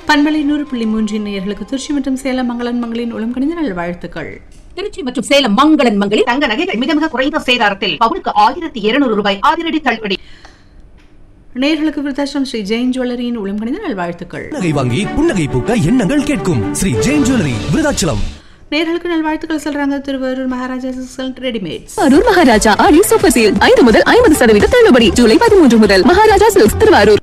பண்பலை 100.3 நேயர்களுக்கு திருச்சி மற்றும் சேலம் மங்களன் மங்களின் உளம் கணித நல்வாழ்த்துக்கள். திருச்சி மற்றும் சேலம் மங்களன் மங்களில் தங்க நகைகள் மிக மிக குறைந்த சேதாரத்தில் பவுனுக்கு 1200 ரூபாய் அதிரடி தள்ளுபடி. நேயர்களுக்கு விருத்தாச்சலம் ஸ்ரீ ஜெயின் ஜுவல்லரியின் உளம் கணித நல்வாழ்த்துக்கள். நகை வாங்கி புன்னகை பூக்க எண்ணங்கள் கேட்கும் ஸ்ரீ ஜெயின் ஜுவல்லரி விருத்தாச்சலம். நேயர்களுக்கு நல்வாழ்த்துக்கள் சொல்றாங்க திருவாரூர் மகாராஜா ரெடிமேட்ஸ். திருவாரூர் மகாராஜா ஆடி சூப்பர் சேல் 5 முதல் 50% தள்ளுபடி. ஜூலை 13 முதல் மகாராஜா சில்க்ஸ் திருவாரூர்.